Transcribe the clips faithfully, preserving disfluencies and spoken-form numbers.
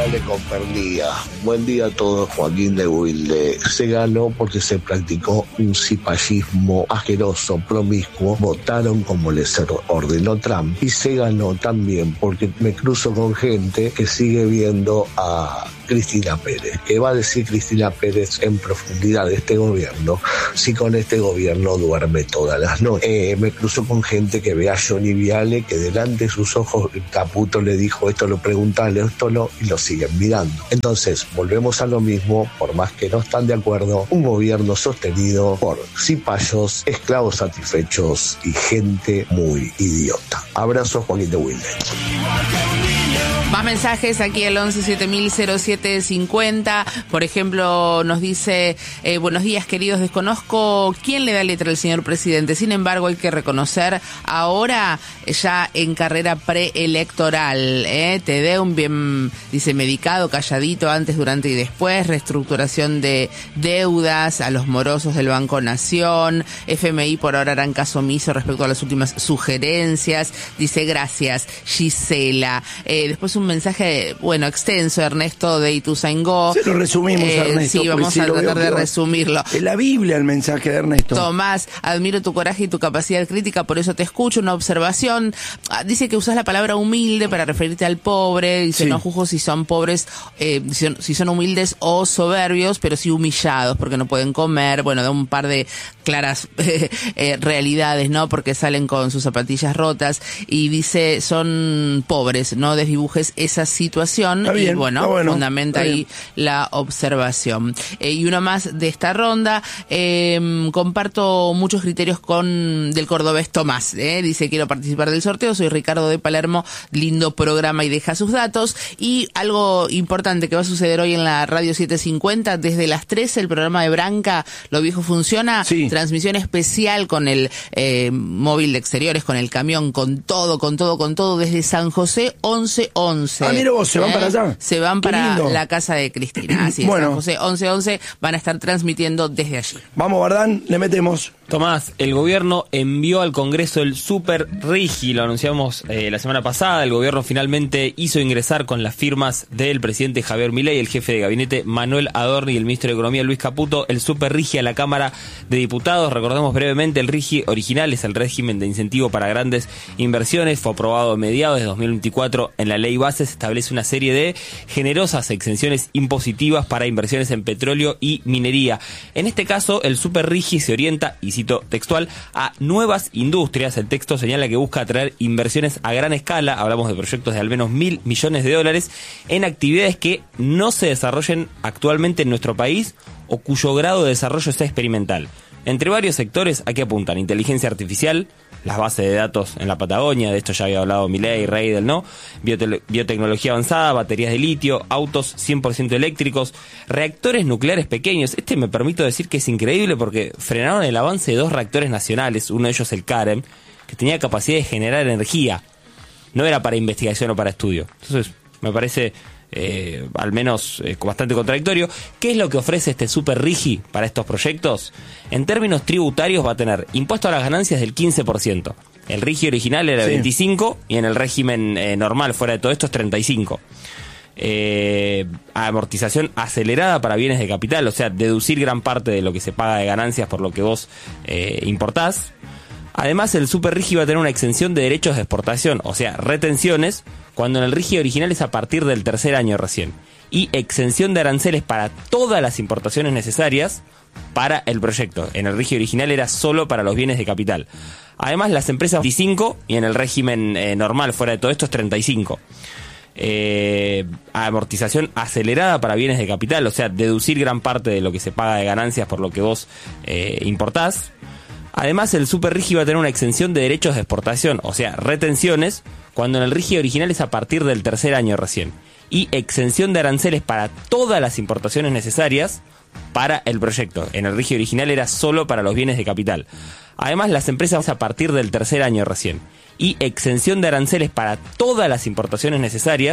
Viale con Pernilla. Buen día a todos, Joaquín de Wilde. Se ganó porque se practicó un cipallismo asqueroso, promiscuo. Votaron como les ordenó Trump. Y se ganó también porque me cruzo con gente que sigue viendo a Cristina Pérez. ¿Qué va a decir Cristina Pérez en profundidad de este gobierno si con este gobierno duerme todas las noches? Eh, me cruzo con gente que ve a Johnny Viale, que delante de sus ojos Caputo le dijo esto lo preguntale, esto no, y lo siguen mirando. Entonces, volvemos a lo mismo, por más que no están de acuerdo, un gobierno sostenido por cipayos, esclavos satisfechos y gente muy idiota. Abrazo, Joaquín de Wilde. Más mensajes aquí al once siete mil cero siete cincuenta. Por ejemplo, nos dice, eh, buenos días queridos, desconozco quién le da letra al señor presidente. Sin embargo, hay que reconocer ahora ya en carrera preelectoral, ¿eh? Te dé un bien, dice, medicado, calladito antes, durante y después, reestructuración de deudas a los morosos del Banco Nación, F M I por ahora harán caso omiso respecto a las últimas sugerencias. Dice, gracias, Gisela. Eh, después un mensaje, bueno, extenso, Ernesto de Ituzaingó. Se lo resumimos, eh, Ernesto. Sí, vamos a tratar de resumirlo. Es la Biblia el mensaje de Ernesto. Tomás, admiro tu coraje y tu capacidad crítica, por eso te escucho. Una observación, dice que usas la palabra humilde para referirte al pobre, dice, sí. No juzgo si son pobres, eh, si, son, si son humildes o soberbios, pero sí humillados, porque no pueden comer, bueno, da un par de claras eh, eh, realidades, ¿no? Porque salen con sus zapatillas rotas, y dice, son pobres, no desdibujes esa situación. Está bien, y bueno, bueno, fundamenta ahí la observación. Eh, y una más de esta ronda, eh, comparto muchos criterios con del cordobés Tomás, eh, dice, quiero participar del sorteo, soy Ricardo de Palermo, lindo programa, y deja sus datos. Y algo importante que va a suceder hoy en la Radio setecientos cincuenta, desde las trece, el programa de Branca, Lo Viejo Funciona, sí. Transmisión especial con el eh, móvil de exteriores, con el camión, con todo, con todo, con todo, desde San José once once. Ah, mira vos, ¿se van ¿Eh? para allá? Se van Qué para lindo. La casa de Cristina, así es, bueno. San José once once, van a estar transmitiendo desde allí. Vamos, Bardán, le metemos. Tomás, el gobierno envió al Congreso el Super Rigi, lo anunciamos eh, la semana pasada. El gobierno finalmente hizo ingresar con las firmas del presidente Javier Milei, el jefe de gabinete Manuel Adorni y el ministro de Economía Luis Caputo, el Super Rigi a la Cámara de Diputados. Recordemos brevemente, el Rigi original es el régimen de incentivo para grandes inversiones, fue aprobado a mediados de dos mil veinticuatro en la ley base, se establece una serie de generosas exenciones impositivas para inversiones en petróleo y minería. En este caso, el Super Rigi se orienta, y cito textual, a nuevas industrias. El texto señala que busca atraer inversiones a gran escala, hablamos de proyectos de al menos mil millones de dólares, en actividades que no se desarrollen actualmente en nuestro país o cuyo grado de desarrollo sea experimental. Entre varios sectores a que apuntan: inteligencia artificial, las bases de datos en la Patagonia, de esto ya había hablado Milei, Reidel, ¿no? Biote- biotecnología avanzada, baterías de litio, autos cien por ciento eléctricos, reactores nucleares pequeños. Este me permito decir que es increíble porque frenaron el avance de dos reactores nacionales, uno de ellos el CAREM, que tenía capacidad de generar energía. No era para investigación o para estudio. Entonces, me parece... Eh, al menos eh, bastante contradictorio. ¿Qué es lo que ofrece este Super Rigi para estos proyectos? En términos tributarios va a tener impuesto a las ganancias del quince por ciento. El Rigi original era sí. veinticinco y en el régimen eh, normal, fuera de todo esto, es treinta y cinco. Eh, amortización acelerada para bienes de capital, o sea, deducir gran parte de lo que se paga de ganancias por lo que vos eh, importás. Además, el Super Rigi va a tener una exención de derechos de exportación, o sea, retenciones, cuando en el Rigi original es a partir del tercer año recién. Y exención de aranceles para todas las importaciones necesarias para el proyecto. En el Rigi original era solo para los bienes de capital. Además, las empresas veinticinco y en el régimen eh, normal, fuera de todo esto, es treinta y cinco. Eh, amortización acelerada para bienes de capital, o sea, deducir gran parte de lo que se paga de ganancias por lo que vos eh, importás. Además, el Super Rigi va a tener una exención de derechos de exportación, o sea, retenciones, cuando en el Rigi original es a partir del tercer año recién. Y exención de aranceles para todas las importaciones necesarias para el proyecto. En el Rigi original era solo para los bienes de capital. Además, las empresas a partir del tercer año recién. Y exención de aranceles para todas las importaciones necesarias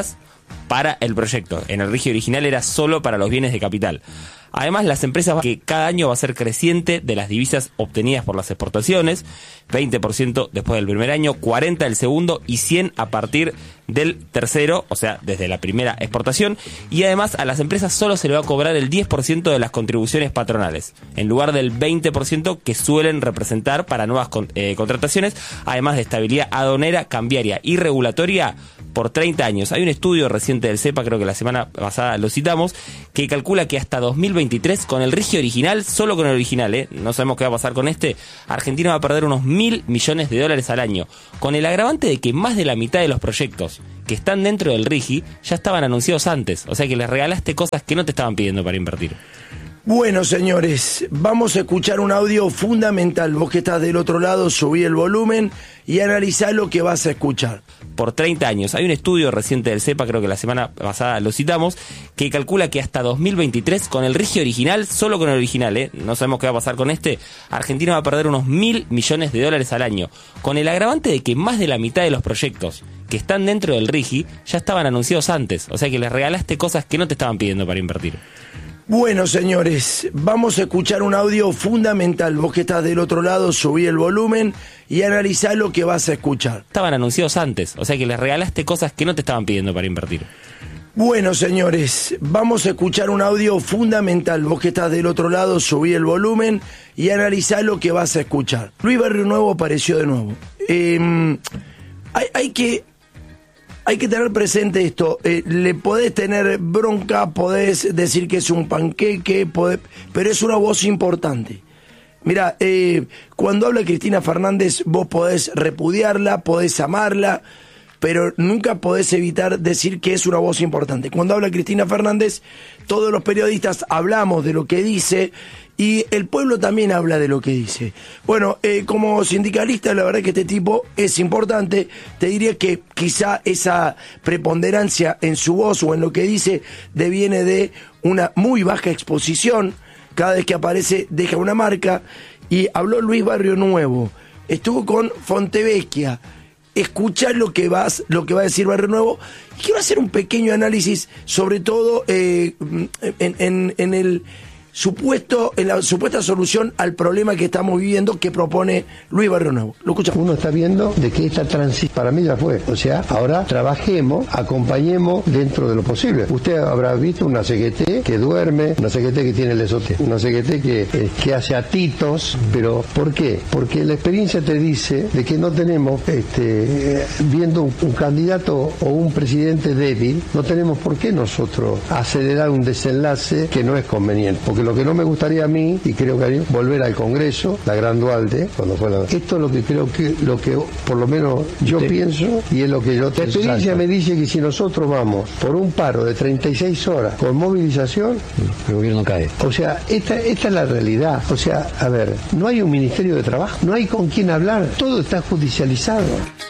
para el proyecto. En el RIGI original era solo para los bienes de capital. Además, las empresas que cada año va a ser creciente de las divisas obtenidas por las exportaciones, veinte por ciento después del primer año, cuarenta por ciento del segundo y cien por ciento a partir del tercero, o sea, desde la primera exportación. Y además a las empresas solo se le va a cobrar el diez por ciento de las contribuciones patronales, en lugar del veinte por ciento que suelen representar para nuevas con, eh, contrataciones, además de estabilidad aduanera, cambiaria y regulatoria por treinta años. Hay un estudio reciente del CEPA, creo que la semana pasada lo citamos, que calcula que hasta dos mil veintitrés, con el RIGI original, solo con el original, ¿eh? no sabemos qué va a pasar con este, Argentina va a perder unos mil millones de dólares al año, con el agravante de que más de la mitad de los proyectos que están dentro del RIGI ya estaban anunciados antes, o sea que les regalaste cosas que no te estaban pidiendo para invertir. Bueno, señores, vamos a escuchar un audio fundamental. Vos que estás del otro lado, subí el volumen y analizá lo que vas a escuchar. Por treinta años. Hay un estudio reciente del CEPA, creo que la semana pasada lo citamos, que calcula que hasta dos mil veintitrés, con el RIGI original, solo con el original, ¿eh? no sabemos qué va a pasar con este, Argentina va a perder unos mil millones de dólares al año, con el agravante de que más de la mitad de los proyectos que están dentro del RIGI ya estaban anunciados antes, o sea que les regalaste cosas que no te estaban pidiendo para invertir. Bueno, señores, vamos a escuchar un audio fundamental. Vos que estás del otro lado, subí el volumen y analizá lo que vas a escuchar. Estaban anunciados antes, o sea que les regalaste cosas que no te estaban pidiendo para invertir. Bueno, señores, vamos a escuchar un audio fundamental. Vos que estás del otro lado, subí el volumen y analizá lo que vas a escuchar. Luis Barrio Nuevo apareció de nuevo. Eh, hay, hay que... Hay que tener presente esto, eh, le podés tener bronca, podés decir que es un panqueque, podés, pero es una voz importante. Mira, eh, cuando habla Cristina Fernández, vos podés repudiarla, podés amarla, pero nunca podés evitar decir que es una voz importante. Cuando habla Cristina Fernández, todos los periodistas hablamos de lo que dice y el pueblo también habla de lo que dice. Bueno, eh, como sindicalista, la verdad que este tipo es importante. Te diría que quizá esa preponderancia en su voz o en lo que dice deviene de una muy baja exposición. Cada vez que aparece deja una marca. Y habló Luis Barrio Nuevo, estuvo con Fontevecchia. Escuchar lo que vas, lo que va a decir Barrio Nuevo. Y quiero hacer un pequeño análisis, sobre todo eh, en, en, en el supuesto, en la supuesta solución al problema que estamos viviendo que propone Luis Barrio Nuevo. Lo escuchamos. Uno está viendo de que esta transición para mí ya fue. O sea, ahora trabajemos, acompañemos dentro de lo posible. Usted habrá visto una C G T que duerme, una C G T que tiene el esote, una C G T que, eh, que hace atitos, pero ¿por qué? Porque la experiencia te dice de que no tenemos, este, eh, viendo un, un candidato o un presidente débil, no tenemos por qué nosotros acelerar un desenlace que no es conveniente. Porque lo que no me gustaría a mí, y creo que hay, volver al Congreso, la Gran Dualde, cuando fue la... Esto es lo que creo que, lo que por lo menos yo Usted, pienso, y es lo que yo... La experiencia me dice que si nosotros vamos por un paro de treinta y seis horas con movilización, el gobierno cae. O sea, esta, esta es la realidad. O sea, a ver, no hay un Ministerio de Trabajo, no hay con quién hablar, todo está judicializado.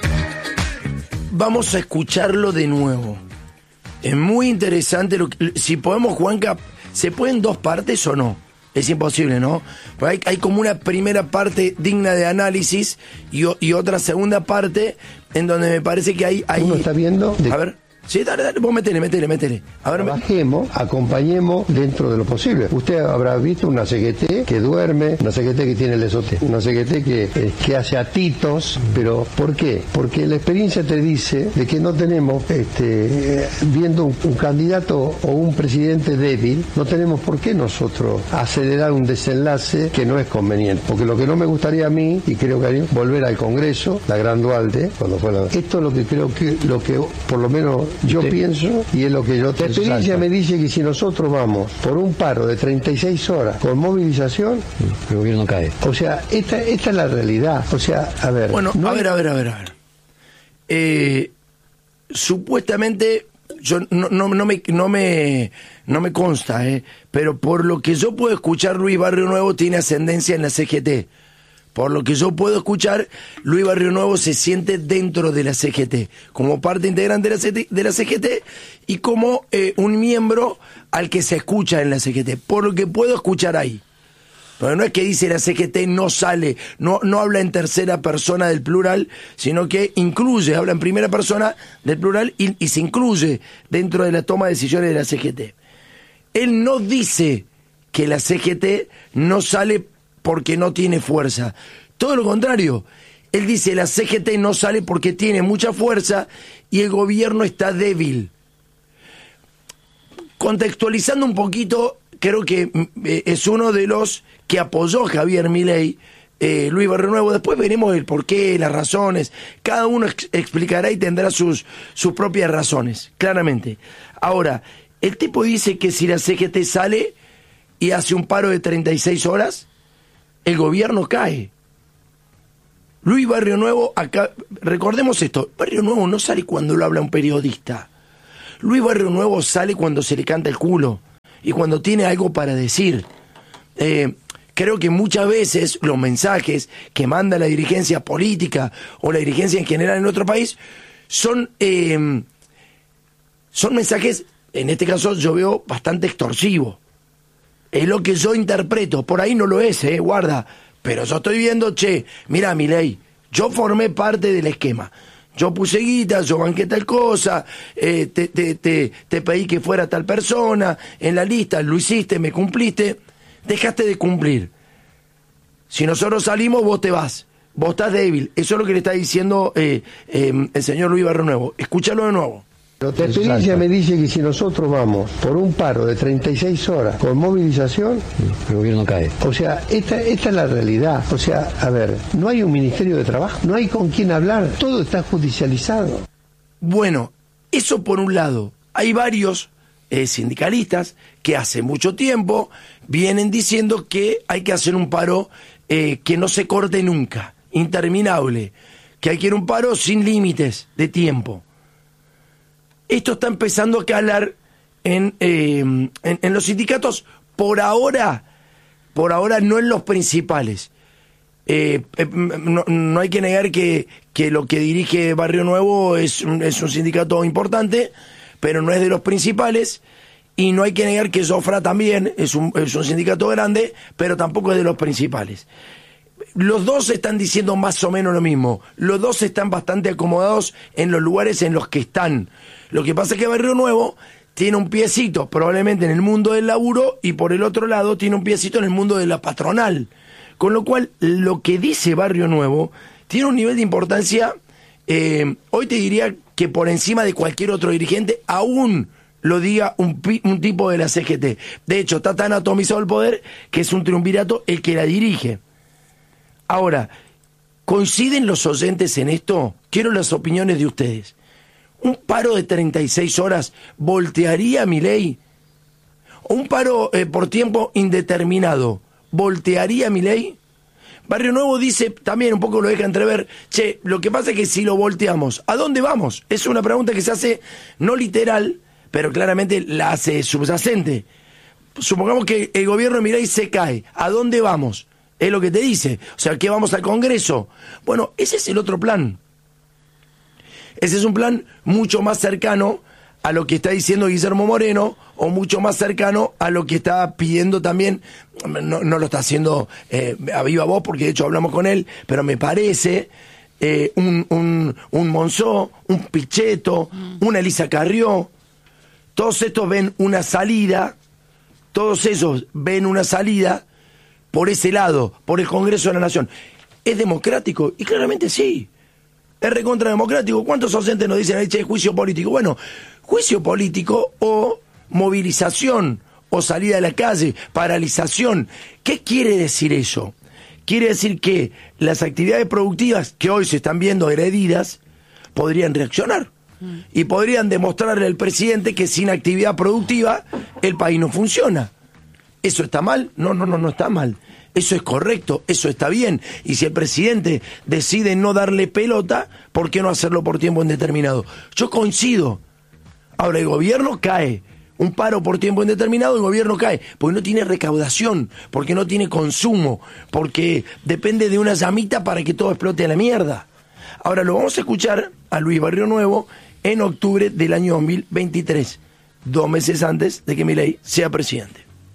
Vamos a escucharlo de nuevo. Es muy interesante, lo que, si podemos, Juanca... ¿Se pueden dos partes o no? Es imposible, ¿no? Pues hay, hay como una primera parte digna de análisis y, y otra segunda parte en donde me parece que hay... hay... Uno está viendo... De... A ver... Sí, dale, dale, vos metele, metele, metele. A ver, trabajemos, acompañemos dentro de lo posible. Usted habrá visto una C G T que duerme, una C G T que tiene el esote, una C G T que, eh, que hace atitos, pero ¿por qué? Porque la experiencia te dice de que no tenemos, este, eh, viendo un, un candidato o un presidente débil, no tenemos por qué nosotros acelerar un desenlace que no es conveniente. Porque lo que no me gustaría a mí, y creo que hay, volver al Congreso, la Gran Dualde, cuando fue la... Esto es lo que creo que, lo que por lo menos yo Usted, pienso, y es lo que yo... La experiencia me dice que si nosotros vamos por un paro de treinta y seis horas con movilización, el gobierno cae. O sea, esta, esta es la realidad. O sea, a ver... Bueno, no a, hay... ver, a ver, a ver, a ver. Eh, supuestamente, yo no, no, no, me, no, me, no me consta, eh, pero por lo que yo puedo escuchar, Luis Barrio Nuevo tiene ascendencia en la C G T. Por lo que yo puedo escuchar, Luis Barrio Nuevo se siente dentro de la C G T, como parte integrante de la, C T, de la C G T y como eh, un miembro al que se escucha en la C G T, por lo que puedo escuchar ahí. Porque no es que dice la C G T no sale, no, no habla en tercera persona del plural, sino que incluye, habla en primera persona del plural y, y se incluye dentro de la toma de decisiones de la C G T. Él no dice que la C G T no sale porque no tiene fuerza. Todo lo contrario. Él dice la C G T no sale porque tiene mucha fuerza y el gobierno está débil. Contextualizando un poquito, creo que eh, es uno de los que apoyó Javier Milei, eh, Luis Barrio Nuevo. Después veremos el porqué, las razones. Cada uno ex explicará y tendrá sus, sus propias razones, claramente. Ahora, el tipo dice que si la C G T sale y hace un paro de treinta y seis horas, el gobierno cae. Luis Barrio Nuevo, acá, recordemos esto, Barrio Nuevo no sale cuando lo habla un periodista. Luis Barrio Nuevo sale cuando se le canta el culo y cuando tiene algo para decir. Eh, creo que muchas veces los mensajes que manda la dirigencia política o la dirigencia en general en nuestro país son, eh, son mensajes, en este caso yo veo bastante extorsivos. Es lo que yo interpreto, por ahí no lo es, eh, guarda. Pero yo estoy viendo, che, mira, Milei, yo formé parte del esquema. Yo puse guita, yo banqué tal cosa, eh, te, te, te, te pedí que fuera tal persona, en la lista lo hiciste, me cumpliste, dejaste de cumplir. Si nosotros salimos, vos te vas, vos estás débil. Eso es lo que le está diciendo eh, eh, el señor Luis Barrio Nuevo. Escúchalo de nuevo. La experiencia me dice que si nosotros vamos por un paro de treinta y seis horas con movilización, el gobierno cae. O sea, esta, esta es la realidad. O sea, a ver, no hay un ministerio de trabajo, no hay con quién hablar, todo está judicializado. Bueno, eso por un lado. Hay varios eh, sindicalistas que hace mucho tiempo vienen diciendo que hay que hacer un paro eh, que no se corte nunca, interminable, que hay que ir a un paro sin límites de tiempo. Esto está empezando a calar en, eh, en, en los sindicatos, por ahora, por ahora no en los principales. Eh, eh, no, no hay que negar que, que lo que dirige Barrio Nuevo es un, es un sindicato importante, pero no es de los principales, y no hay que negar que Zofra también es un, es un sindicato grande, pero tampoco es de los principales. Los dos están diciendo más o menos lo mismo. Los dos están bastante acomodados en los lugares en los que están. Lo que pasa es que Barrio Nuevo tiene un piecito probablemente en el mundo del laburo y por el otro lado tiene un piecito en el mundo de la patronal. Con lo cual, lo que dice Barrio Nuevo tiene un nivel de importancia, eh, hoy te diría que por encima de cualquier otro dirigente, aún lo diga un, un tipo de la C G T. De hecho, está tan atomizado el poder que es un triunvirato el que la dirige. Ahora, ¿coinciden los oyentes en esto? Quiero las opiniones de ustedes. ¿Un paro de treinta y seis horas voltearía a Milei? ¿O un paro eh, por tiempo indeterminado voltearía a Milei? Barrio Nuevo dice, también un poco lo deja entrever, che, lo que pasa es que si lo volteamos, ¿a dónde vamos? Es una pregunta que se hace no literal, pero claramente la hace subyacente. Supongamos que el gobierno de Milei se cae, ¿a dónde vamos? Es lo que te dice. O sea, ¿qué vamos al Congreso? Bueno, ese es el otro plan. Ese es un plan mucho más cercano a lo que está diciendo Guillermo Moreno, o mucho más cercano a lo que está pidiendo también, no, no lo está haciendo eh, a viva voz, porque de hecho hablamos con él, pero me parece eh, un, un, un Monzó, un Pichetto, una Elisa Carrió. Todos estos ven una salida, todos ellos ven una salida por ese lado, por el Congreso de la Nación. ¿Es democrático? Y claramente sí. ¿Es recontra democrático? ¿Cuántos docentes nos dicen ahí, che, juicio político? Bueno, juicio político o movilización o salida a la calle, paralización. ¿Qué quiere decir eso? Quiere decir que las actividades productivas que hoy se están viendo agredidas podrían reaccionar mm. y podrían demostrarle al presidente que sin actividad productiva el país no funciona. ¿Eso está mal? No, no, no, no está mal. Eso es correcto, eso está bien. Y si el presidente decide no darle pelota, ¿por qué no hacerlo por tiempo indeterminado? Yo coincido. Ahora el gobierno cae. Un paro por tiempo indeterminado, el gobierno cae. Porque no tiene recaudación, porque no tiene consumo, porque depende de una llamita para que todo explote a la mierda. Ahora lo vamos a escuchar a Luis Barrio Nuevo en octubre del año dos mil veintitrés, dos meses antes de que Milei sea presidente.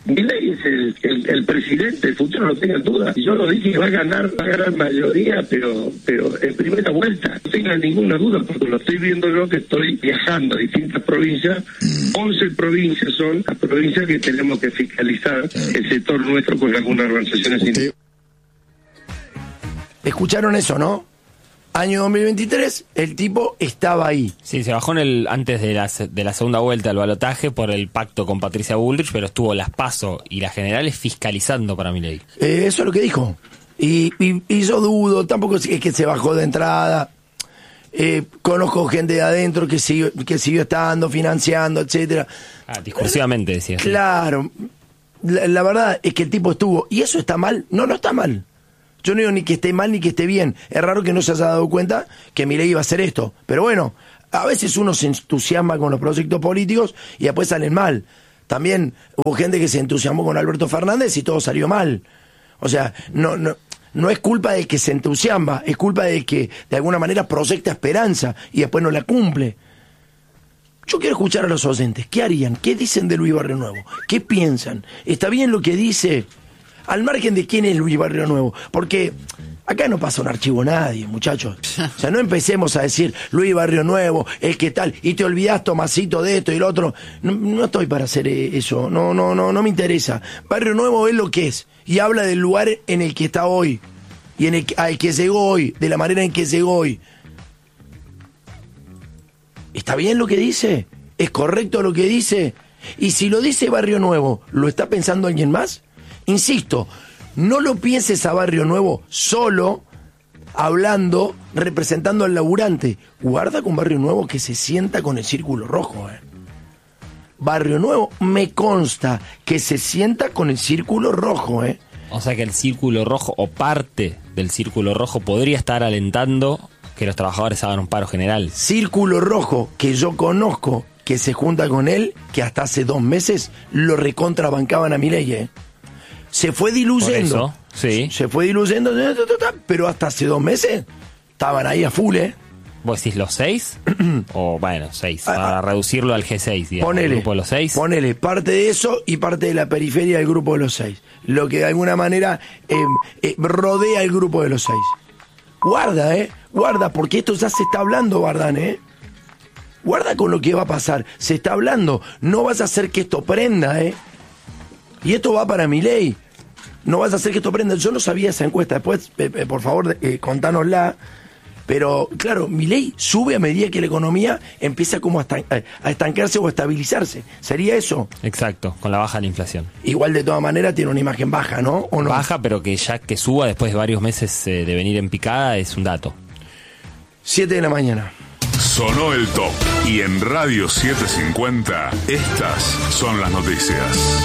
Milei es el, el, el presidente del futuro, no tengan duda. Yo lo dije que va a ganar, va a ganar mayoría, pero pero en primera vuelta. No tengan ninguna duda, porque lo estoy viendo yo, que estoy viajando a distintas provincias. once provincias son las provincias que tenemos que fiscalizar el sector nuestro con algunas organizaciones sindicales. ¿Escucharon eso, no? Año dos mil veintitrés, el tipo estaba ahí. Sí, se bajó en el antes de la, de la segunda vuelta del balotaje por el pacto con Patricia Bullrich, pero estuvo las PASO y las generales fiscalizando para Milei. Eh, eso es lo que dijo. Y, y, y yo dudo, tampoco es que se bajó de entrada. Eh, conozco gente de adentro que siguió, que siguió estando, financiando, etcétera. Ah, discursivamente decía. Claro. La, la verdad es que el tipo estuvo. ¿Y eso está mal? No, no está mal. Yo no digo ni que esté mal ni que esté bien. Es raro que no se haya dado cuenta que Milei iba a hacer esto. Pero bueno, a veces uno se entusiasma con los proyectos políticos y después salen mal. También hubo gente que se entusiasmó con Alberto Fernández y todo salió mal. O sea, no, no, no es culpa del que se entusiasma, es culpa del que de alguna manera proyecta esperanza y después no la cumple. Yo quiero escuchar a los oyentes. ¿Qué harían? ¿Qué dicen de Luis Barrio Nuevo? ¿Qué piensan? ¿Está bien lo que dice? Al margen de quién es Luis Barrio Nuevo, porque acá no pasa un archivo nadie, muchachos. O sea, no empecemos a decir Luis Barrio Nuevo, el que tal, y te olvidás, Tomasito, de esto y lo otro. No, no estoy para hacer eso, no, no, no, no me interesa. Barrio Nuevo es lo que es, y habla del lugar en el que está hoy, y en el al que llegó hoy, de la manera en que llegó hoy. ¿Está bien lo que dice? ¿Es correcto lo que dice? Y si lo dice Barrio Nuevo, ¿lo está pensando alguien más? Insisto, no lo pienses a Barrio Nuevo solo, hablando, representando al laburante. Guarda con Barrio Nuevo que se sienta con el círculo rojo. Eh. Barrio Nuevo me consta que se sienta con el círculo rojo. Eh. O sea que el círculo rojo o parte del círculo rojo podría estar alentando que los trabajadores hagan un paro general. Círculo rojo que yo conozco que se junta con él, que hasta hace dos meses lo recontrabancaban a Milei, ¿eh? Se fue diluyendo. Por eso, sí. Se fue diluyendo, pero hasta hace dos meses estaban ahí a full, ¿eh? ¿Vos decís los seis? O bueno, seis, para ah, reducirlo al G seis, digamos. Ponele, el grupo de los seis. Ponele parte de eso y parte de la periferia del grupo de los seis. Lo que de alguna manera eh, eh, rodea el grupo de los seis. Guarda, ¿eh? Guarda, porque esto ya se está hablando, Bardán, ¿eh? Guarda con lo que va a pasar. Se está hablando. No vas a hacer que esto prenda, ¿eh? Y esto va para Milei. No vas a hacer que esto prenda. Yo no sabía esa encuesta. Después, eh, eh, por favor, eh, contánosla. Pero, claro, Milei sube a medida que la economía empieza como a, estan- a estancarse o a estabilizarse. ¿Sería eso? Exacto, con la baja de la inflación. Igual, de todas maneras, tiene una imagen baja, ¿no? ¿O no? Baja, pero que ya que suba después de varios meses eh, de venir en picada es un dato. Siete de la mañana. Sonó el top. Y en Radio setecientos cincuenta, estas son las noticias.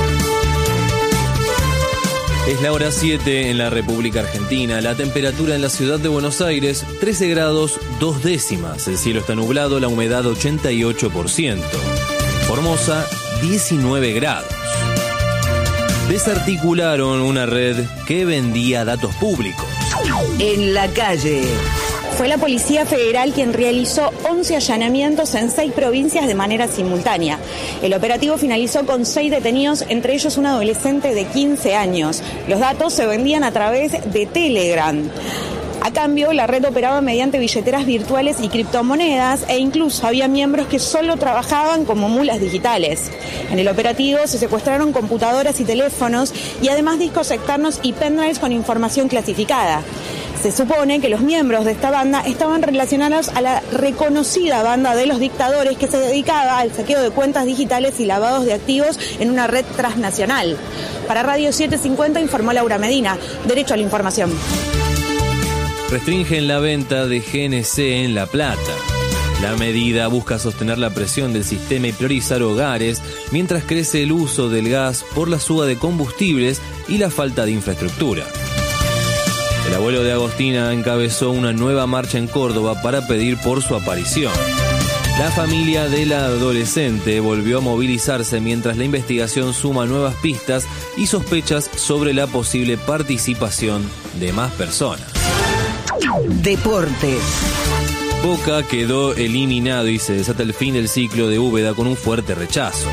Es la hora siete en la República Argentina. La temperatura en la ciudad de Buenos Aires, trece grados dos décimas. El cielo está nublado, la humedad ochenta y ocho por ciento. Formosa, diecinueve grados. Desarticularon una red que vendía datos públicos. En la calle. Fue la Policía Federal quien realizó once allanamientos en seis provincias de manera simultánea. El operativo finalizó con seis detenidos, entre ellos un adolescente de quince años. Los datos se vendían a través de Telegram. A cambio, la red operaba mediante billeteras virtuales y criptomonedas e incluso había miembros que solo trabajaban como mulas digitales. En el operativo se secuestraron computadoras y teléfonos y además discos externos y pendrives con información clasificada. Se supone que los miembros de esta banda estaban relacionados a la reconocida banda de los dictadores que se dedicaba al saqueo de cuentas digitales y lavados de activos en una red transnacional. Para Radio setecientos cincuenta informó Laura Medina. Derecho a la información. Restringen la venta de G N C en La Plata. La medida busca sostener la presión del sistema y priorizar hogares mientras crece el uso del gas por la suba de combustibles y la falta de infraestructura. El abuelo de Agostina encabezó una nueva marcha en Córdoba para pedir por su aparición. La familia de la adolescente volvió a movilizarse mientras la investigación suma nuevas pistas y sospechas sobre la posible participación de más personas. Deportes. Boca quedó eliminado y se desata el fin del ciclo de Úbeda con un fuerte rechazo.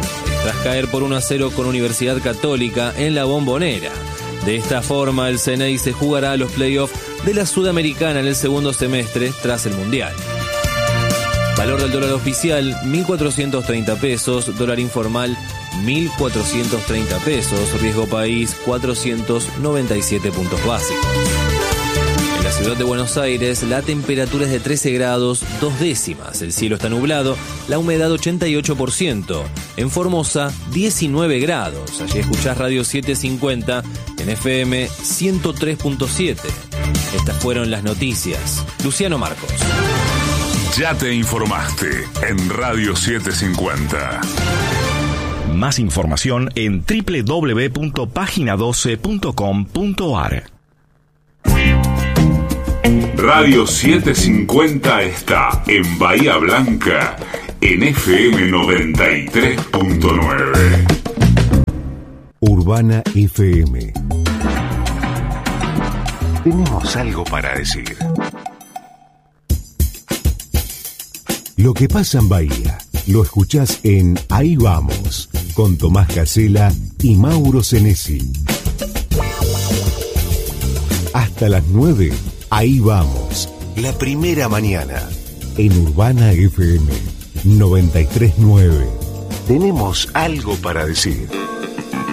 tras caer por uno a cero con Universidad Católica en la Bombonera. De esta forma, el C N E I se jugará a los playoffs de la Sudamericana en el segundo semestre tras el Mundial. Valor del dólar oficial, mil cuatrocientos treinta pesos, dólar informal, mil cuatrocientos treinta pesos, riesgo país, cuatrocientos noventa y siete puntos básicos. En la ciudad de Buenos Aires, la temperatura es de trece grados, dos décimas, el cielo está nublado, la humedad ochenta y ocho por ciento. En Formosa, diecinueve grados. Allí escuchás Radio setecientos cincuenta en F M ciento tres punto siete. Estas fueron las noticias. Luciano Marcos. Ya te informaste en Radio setecientos cincuenta. Más información en doble u doble u doble u punto página doce punto com punto a r. Radio setecientos cincuenta está en Bahía Blanca en F M noventa y tres punto nueve. Urbana F M. Tenemos algo para decir. Lo que pasa en Bahía, lo escuchás en Ahí Vamos, con Tomás Casela y Mauro Senesi. Hasta las nueve, Ahí Vamos, la primera mañana, en Urbana F M noventa y tres punto nueve. Tenemos algo para decir.